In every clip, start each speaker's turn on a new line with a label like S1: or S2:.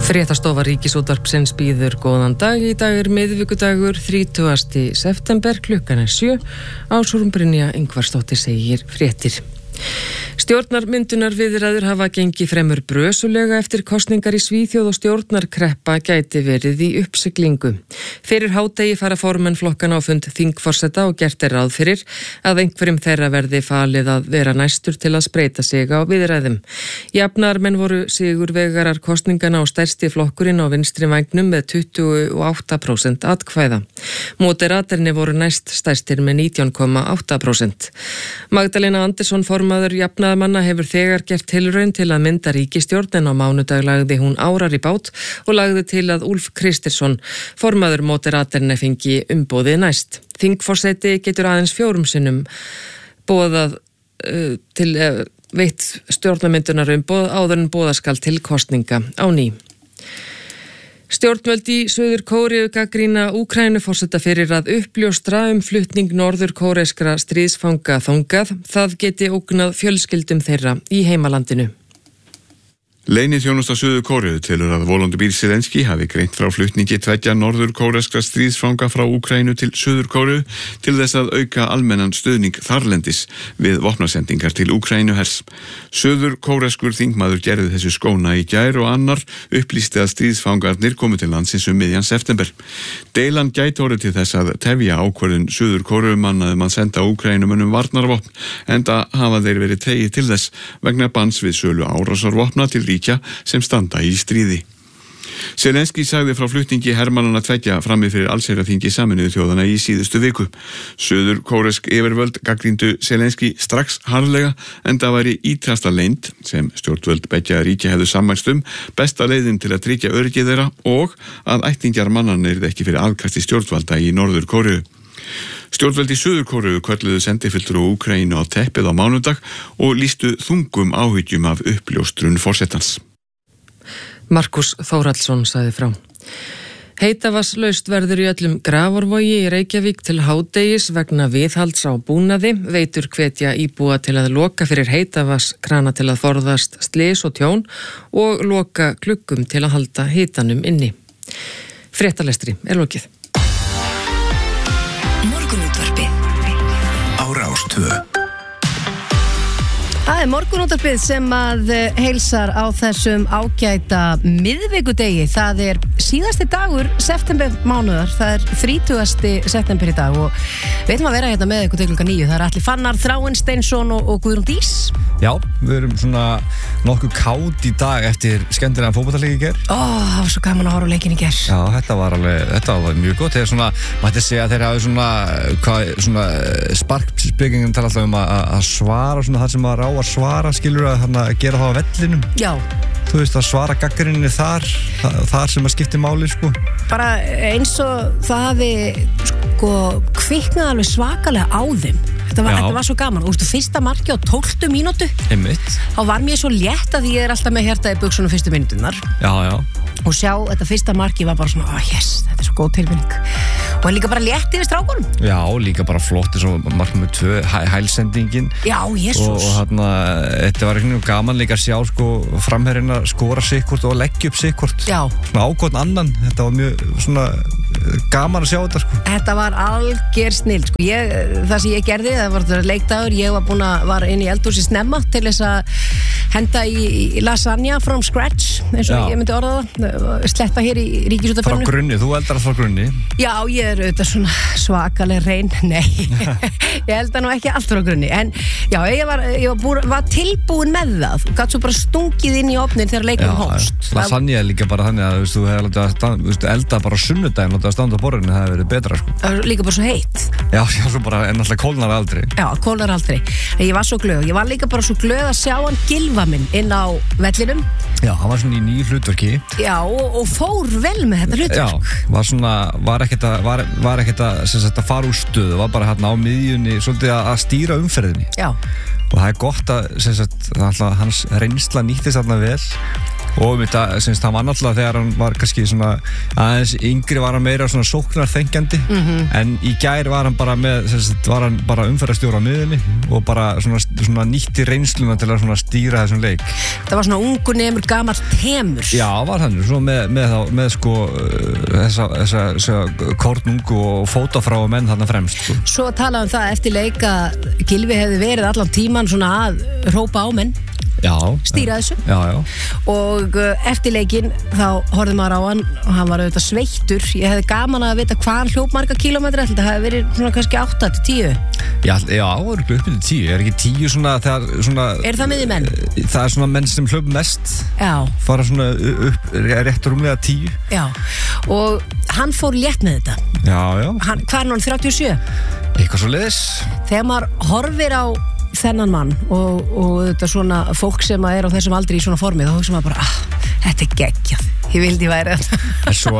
S1: Fréttastofa Ríkisútvarpsins býður góðan dag. Í dag miðvikudagur 30. september, klukkan 7. Ásrún Brynja Ingvarsdóttir segir fréttir. Stjórnarmyndunarviðræður hafa gengið fremur brösulega eftir kosningar í Svíþjóð og stjórnarkreppa gæti verið í uppsiglingu. Fyrir hádegi fara formenn flokkana á fund þingforseta og gert ráð fyrir að einhverjum þeirra verði falið að vera næstur til að spreyta sig á viðræðum. Jafnaðarmenn voru sigurvegarar kosningana og stærsti flokkurinn á vinstri vængnum með 28% atkvæða. Moderaterni voru næst stærstir með 19,8%. Magdalena Andersson, formaður jafnaðarmanna, hefur þegar gert tilraun til að mynda ríkisstjórn en á mánudag lagði hún árar í bát og lagði til að Úlf Kristersson, formaður Moderaterni, fengi umboðið næst. Þingforseti getur aðeins 4 sinnum boðað til veitt stjórnarmyndunar umboð áður en boða skal til kosninga á ný. Stjórnvöld í Suður Kóreu gagnrýna Úkraínuforseta fyrir að uppljóstra flutning norður-kóreskra stríðsfanga þangað. Það geti ógnað fjölskyldum þeirra í heimalandinu.
S2: Leyniþjónusta Suður Kóreu telur að Volodymyr Zelenský hafi greint frá flutningi 2 norður-kóreskra stríðsfanga frá Úkraínu til Suður Kóreu til þess að auka almennan stuðning þarlendis við vopnasendingar til Úkraínuhers. Suður kóreskur þingmaður gerði þessu skóna í gær og annar upplýsti að stríðsfangarnir komu til landsins miðjan september. Deilan gæti orðið til þess að tefja ákvörðun Suður Kóreumanna að senda Úkraínumönnum varnarvopn, enda hafa þeir verið tregir til þess vegna bans við sölu árásarvopna til ríkja sem standa í stríði. Zelenský sagði frá flutningi hermannanna 2 frammi fyrir allsherjarþingi Sameinuðu þjóðanna í síðustu viku. Suður kóresk yfirvöld gagnrýndu Zelenský strax harðlega, enda væri ýtrasta leynd sem stjórnvöld beggja ríkja hefðu sammælst besta leiðin til að tryggja öryggi þeirra og að ættingjar mannanna yrðu ekki fyrir aðkasti stjórnvalda í Norður Kóreu. Stjórnvöld í Suður Kóreu kölluðu sendifulltrúa Úkraínu á teppið á mánudag og lýstu þungum áhyggjum af uppljóstrun forsetans.
S1: Markus Þórhallsson sagði frá. Heitavatnslaust verður í öllum Grafarvogi í Reykjavík til hádegis vegna viðhalds á búnaði. Veitur hvetja íbúa til að loka fyrir heitavatnskrana til að forðast slys og tjón og loka gluggum til að halda hitanum inni. Fréttalestri lokið.
S3: Morgunútvarpið á Rás 2.
S4: Það morgunútvarpið sem að heilsar á þessum ágæta miðvikudegi. Það síðasti dagur september mánuðar. Það 30. september í dag og við ætlum að vera hérna með ykkur til klukkan 9. Það Atli Fannar, Þráinn Steinsson og Guðrún Dís. Já, við erum svona nokkuð kátt í dag eftir skemmtilegan fótboltaleik í gær. Það var svo gaman að horfa á leikinn í gær. Já, þetta var mjög gott. Þegar svona, mætti segja að þeir hafi svona sparkspekingum tala alltaf að svara svona það sem að svara, skilur að gera það á vellinum. Já. Þú veist, að svara gagnrýninni þar sem að skipti máli, sko. Bara eins og það hafi, kviknað alveg svakalega á þeim. Þetta var svo gaman. Og fyrsta marki á 12 mínútu. Einmitt. Þá var mér svo létt að ég alltaf með hjarta í buxunum fyrstu mínúturnar. Já. Og sjá, þetta fyrsta marki var bara svona, þetta svo góð tilfinning. Og líka bara létt yfir strákunum. Já, líka bara flott eins og mark nummer 2, hælsendingin. Já, Jesus. Og þetta var eitthvað gaman líka að sjá framherinn að skora sikkvort og leggja upp sikkvort. Já. Svona ákvotn annan. Þetta var mjög svona gaman að sjá þetta, sko. Þetta var alger snill, sko. Það sem ég gerði, það var leikdagur, ég var inn í eldhúsi snemma til þess að henda í lasagna from scratch, eins og ég myndi orða það, sletta hér í Ríkisútvarpinu. Frá grunni, þú eldar frá grunni? Já, ég auðvitað svona svakaleg reyn, nei, ég eldar nú ekki allt frá grunni, en já, ég var tilbúin með það, gat svo bara stungið inn í ofnin þegar leikunum hófst. Lasagna líka bara þannig að þú hefði elda bara sunnudaginn og það standa á borðinu, það hefði verið betra, sko. Það var líka bara svo heitt. Já, svo bara, en alltaf kólnar aldrei. Já, kólnar aldrei. Ég var svo glöð. Ég var líka bara svo glöð að sjá hann Gylfa minn inn á vellinum. Já, hann var svona í nýju hlutverki. Já, og fór vel með þetta hlutverk. Já, var ekkert að fara úr stöðu, var bara hérna á miðjunni svolítið að stýra umferðinni. Já. Og það gott að hans reynsla nýttist þarna vel.
S3: og það var náttúrulega þegar hann var kannski svona aðeins yngri var hann meira svona sóknarþengjandi en í gær var hann bara umferðarstjóri á miðunni og bara svona nýtti reynsluna til að svona stýra þessum leik.
S4: Það var svona ungur nemur gamall temur.
S3: Já, var hann svona með sko þessa kornungu og fótafrá menn þarna fremst sko.
S4: Svo talaðum það eftir leik að Gylfi hefði verið allan tíman svona að hrópa á menn.
S3: Já,
S4: stýra þessu
S3: já.
S4: Og eftir leikinn þá horfði maður á hann og hann var auðvitað sveittur. Ég hefði gaman að vita hvað hann hljóp marga kílómetra. Þetta hefði verið svona kannski 8-10.
S3: Já, upp til 10. Er ekki 10 svona þegar svona... Er
S4: það miðjir menn?
S3: Það er svona menn sem hljóp mest.
S4: Já.
S3: Fara svona upp, rétt rúmlega 10. Já.
S4: Og hann fór létt með þetta.
S3: Já.
S4: Hvað er hann 37?
S3: Eitthvað svo leiðis. Þegar
S4: maður horfir á þennan mann og þetta svona fólk sem er á þessum aldri í svona formi, þá hugsa maður bara, þetta er geggjað, ég vildi væri þetta.
S3: En svo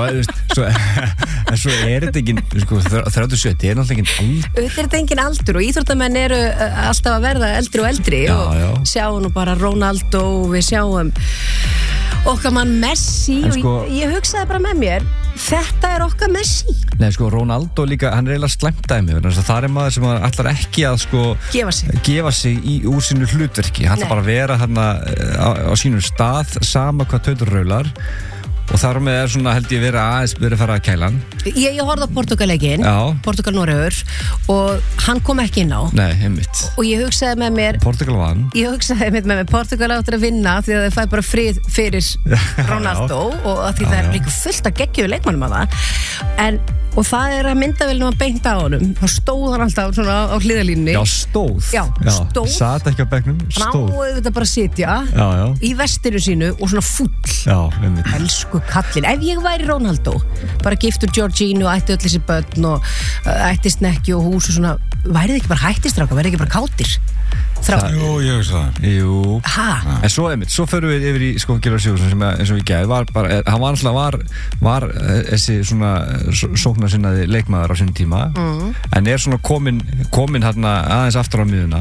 S3: er þetta engin, sko, 37, þetta er náttúrulega engin aldur.
S4: Þetta er þetta engin aldur og íþróttamenn eru alltaf að verða eldri og eldri og sjáum nú bara Ronaldo og við sjáum okkar mann Messi sko, og ég hugsaði bara með mér, þetta er okkar Messi.
S3: Nei, sko, Ronaldo líka, hann er eiginlega slæmt dæmi, það er maður sem ætlar ekki að sko gefa sig úr sínu hlutverki, hann ætlar bara að vera þarna á sínum stað, sama hvað tautur raular og þar með svona held ég verið að fara að kæla hann.
S4: Ég horfði á Portugal-leikinn, Portugal-Noregur og hann kom ekki inn á.
S3: Nei, einmitt.
S4: Og ég hugsaði með mér
S3: Portugal vann.
S4: Ég hugsaði með mér Portugal áttur að vinna því að það fæ bara frið fyrir Ronaldo og því það er líka fullt að geggjuðu leikmannum að það. Og það er að myndavélum að beinta á honum. Þá stóð hann alltaf svona á hliðalínunni.
S3: Já, stóð.
S4: Já, stóð.
S3: Sat ekki á bekknum, stóð.
S4: Hann áður þetta bara að sitja í vestinu sínu og svona fúll.
S3: Já, einmitt.
S4: Elsku kallinn. Ef ég væri Ronaldo, bara giftur Georgínu og ætti öll þessi börn og ætti snekki og hús og svona, væri þið ekki bara hættistráka, væri þið ekki bara kátir?
S5: Jú, ég veist það.
S3: Jú.
S4: Hæ?
S3: En svo einmitt, svo förum við yfir í sko Gylfa Sigurðsson sem eins og við gæði hann var alltaf var þessi svona sóknarsinnaði leikmaður á sínum tíma en er svona komin hérna aðeins aftur á miðuna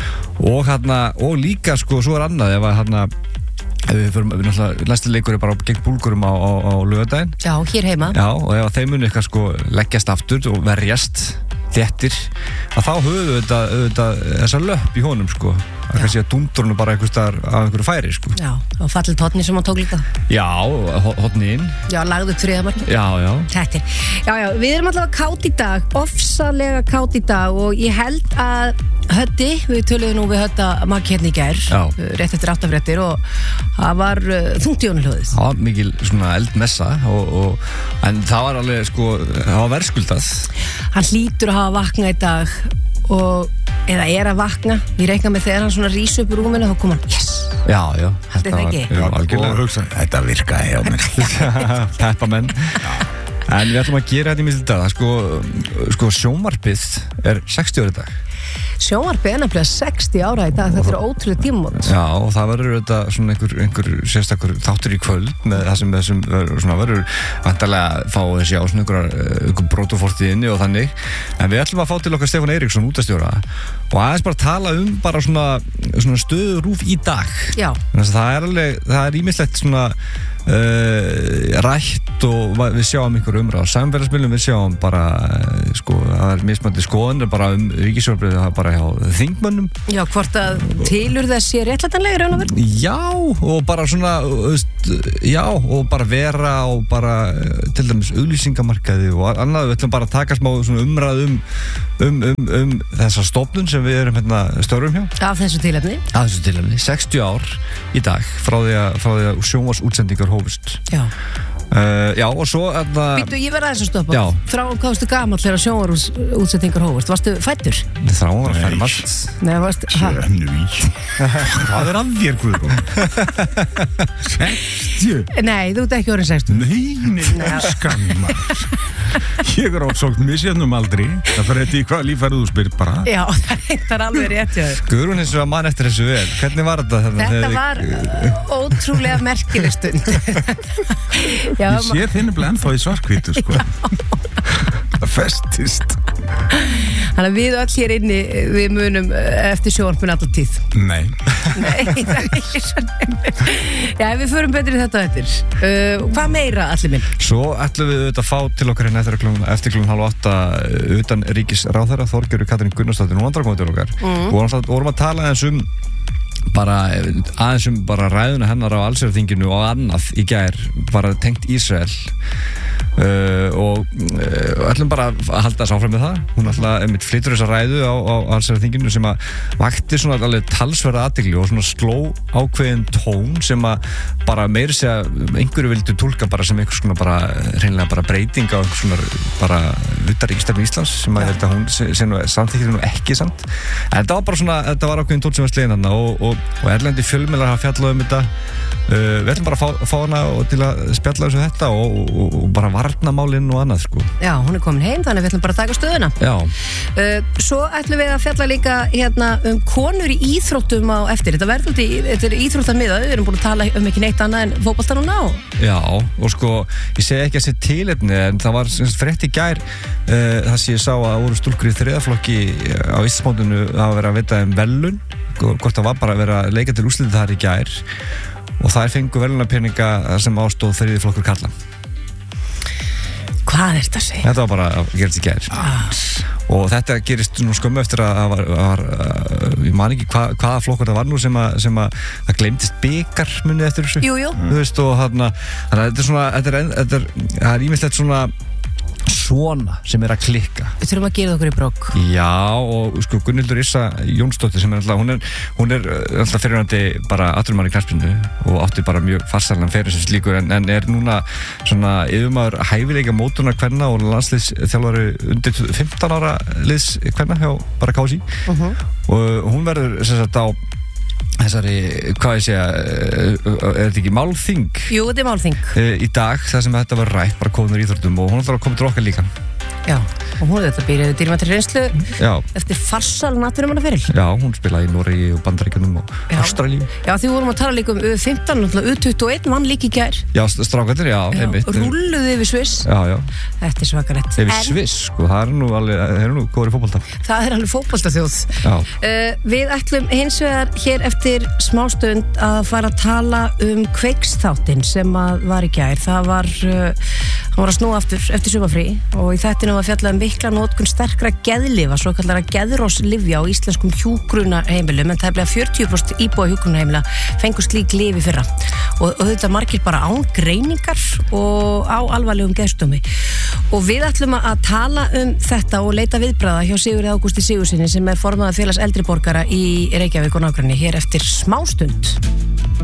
S3: og líka sko svo er annað ef að við náttúrulega næstu leikur er bara gegn Búlgurum á laugardaginn.
S4: Já, hér heima.
S3: Já, og ef þeim muni eitthvað sko leggjast aftur og verjast þéttir að þá höfðu auðvitað þessa löpp í honum sko að kannski að dúndurnu bara einhvers staðar af einhverju færi sko.
S4: Já, og fallit hotni sem hann tók líka.
S3: Já, hotniinn.
S4: Já, lagði upp þriðamarki.
S3: Já.
S4: Þettir. Já, við erum allavega kátt í dag, ofsalega kátt í dag og ég held að Höddi, við töluðum nú við Hödda Maggi hérna í gær, rétt eftir 8 fréttir og það var þungt í honum hljóðið. Það
S3: var mikil svona eldmessa en það var alveg sko, það var verðskuldað.
S4: Hann hlýtur að hafa vaknað í dag eða er að vakna, ég reikna með þegar hann svona rís upp í rúminu þá kom hann, yes!
S3: Já,
S4: þetta var
S3: algjörlega.
S5: Og hugsa, þetta virkaði hjá mér.
S3: Peppamenn. En við ætlum að gera þetta í mitt dag, sko sjónvarpið er 60 ára í dag.
S4: Sjónvarpið er nefnilega 60 ára í dag, þetta er ótrúlega tímamót.
S3: Já, og það verður þetta svona einhver sérstakur þáttur í kvöld með það sem verður vantarlega að fá þessi á svona einhver brótufortið inni og þannig. En við ætlum að fá til okkar Stefán Eiríksson útastjóra og aðeins bara tala bara svona stöðu RÚV í dag.
S4: Já.
S3: Það er ýmislegt svona rætt og við sjáum einhver umræð á samfélagsmiðlum, við sjáum bara sko, það er mismandi skoðanir bara ríkisstjórnarbrigði, það bara hjá þingmönnum.
S4: Já, hvort að tilur þessi réttlætanlega raun og verð?
S3: Já, og bara svona og bara vera og bara til dæmis auglýsingamarkaði og annað, við ætlum bara að taka smá svona umræð um þessa stofnun sem við erum hérna störfum hjá.
S4: Af þessu tilefni?
S3: 60 ár í dag frá því að sjónvarpsútsendingar hófust. Já, og svo
S4: Býttu, ég verði aðeins að stoppa.
S3: Já.
S4: Frá hvað varstu gamall þegar sjónvarpsútsendingar hófust? Varstu fæddur?
S3: Þráin var að fæmast.
S4: Nei, varstu...
S5: Hvað er að þér, Guðrún? 60?
S4: Nei, þú ert ekki orðin 60.
S5: Nei, skamma. Ég er ásókt misjöfnum aldri. Það fyrir þetta í hvað lífærið þú spyrir bara.
S4: Já, það er alveg rétt, já.
S3: Guðrún eins og að mann eftir þessu vel. Hvernig var þetta?
S4: Þetta var ótrúlega merkileg stund.
S5: Já, ég sé þinn ennþá í svarthvítu sko. Það festist.
S4: Þannig að við öll hér inni við munum eftir sjónvarpinu alltaf tíð.
S5: Nei.
S4: Nei, það er ekki svona. Já, við förum betur í þetta eftir. Hvað meira, Alli minn?
S3: Svo ætlum við auðvitað að fá til okkar hérna eftir klukkan 7:30 utan ríkisráðherra Þorgerður Katrín Gunnarsdóttir, hún andra komið til okkar. Og vorum að tala aðeins um ræðuna hennar á allsherjarþinginu og annað í gær, bara tengt Ísrael. Og ætlum bara að halda þess áfram með það. Hún ætla flytur þessa ræðu á allsherjarþinginu sem að vakti svona alveg talsverða athygli og svona sló ákveðin tón sem að bara meira segja einhverju vildu túlka bara sem einhvers konar bara hreinlega bara breyting á einhvers konar bara utanríkisstefnu Íslands sem að þetta hún sem samþykkti nú ekki samt. En þetta var bara svona, þetta var ákveðin tón sem var slegin þarna og erlendi fjölmiðlar hafa fjallað um þetta. Við ætlum bara að fá hana til að spjalla þessu þetta og bara varnarmálinn og annað sko.
S4: Já, hún er komin heim, þannig við ætlum bara að taka stöðuna.
S3: Já.
S4: Svo ætlum við að fjalla líka hérna konur í íþróttum á eftir. Þetta er íþróttamiðað, við erum búin að tala ekki neitt annað en fótbolta núna á.
S3: Já, og sko, ég segi ekki að sé tilefni, en það var frétt í gær það sem ég sá að voru stúlkur í 3. flokki á Íslandsmótinu að vera að veita velun, hvort það var bara að vera að leika til úrslitið þar í gær. Og þær fengu verðlaunapeninga sem ástóð 3. flokkur karla.
S4: Hvað er þetta að segja?
S3: Þetta var bara að gerast í gær. Og þetta gerist nú skömmu eftir að ég man ekki hvaða flokkur það var nú sem að það gleymdist bikar munið eftir þessu.
S4: Jú.
S3: Þú veist, og þannig að þetta er svona, það er ýmislegt svona sem er að klikka.
S4: Við þurfum að gera okkur í brók.
S3: Já, og sko Gunnhildur Yrsa Jónsdóttir sem er alltaf, hún er alltaf fyrirhandi bara atvinnumaður í knattspyrnu og átti bara mjög farsælan feril sem slíkur en er núna svona yfirmaður hæfileika mótorna kvenna og landsliðsþjálfari undir 15 ára liðs kvenna hjá bara KSÍ. Og hún verður sem sagt á þessari, hvað ég segja, er þetta ekki málþing?
S4: Jú, þetta er málþing.
S3: Í dag, það sem þetta var rætt, bara konur í íþróttum og hún ætlar að koma til okkar líka.
S4: Já, og hún er þetta býrið dýrmættri reynslu eftir farsal atvinnumannaferil.
S3: Já, hún spilaði í Noregi og Bandaríkjunum og Ástralíu.
S4: Já, því vorum að tala líka um U15, U21 vann líka í gær.
S3: Já, strákarnir, já, einmitt.
S4: Rúlluðu yfir Sviss.
S3: Já.
S4: Þetta er svakalegt.
S3: Yfir Sviss, sko, það er nú góður í fótbolta.
S4: Það er alveg fótboltaþjóð.
S3: Já.
S4: Við ætlum hins vegar hér eftir smástund að fara að tala um Kveiksþáttinn sem að var í gær. Það var að snúa aftur eftir sumarfrí og í þættinum var fjallað um mikla notkun sterkra geðlyfa, svo kallara geðróslyfja á íslenskum hjúkrunarheimilum, en tæplega 40% íbúa hjúkrunarheimila fengu slík lyf í fyrra og þetta margir bara án greiningar og á alvarlegum geðsjúkdómi. Og við ætlum að tala um þetta og leita viðbragða hjá Sigurði Ágústi Sigurðssyni sem er formaður félags eldri borgara í Reykjavík og nágrenni hér eftir smástund.